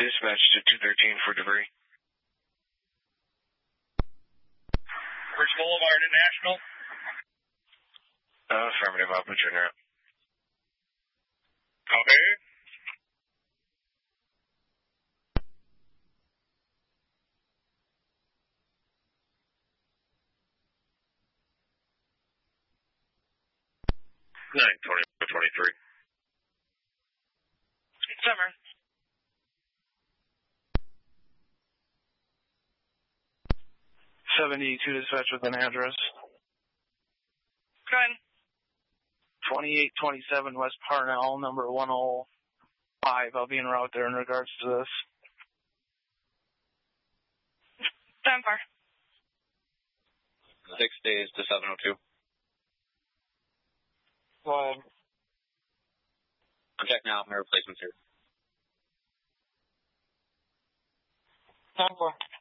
Dispatch to 213 for debris. First Boulevard International. Affirmative, I'll put you in route. Okay. Nine 23. Summer. 72 dispatch with an address. Go ahead. 2827 West Parnell, number 105. I'll be en route there in regards to this. 7-4. 6 days to 702. Go ahead. I'm checking out my replacements here. 10-4.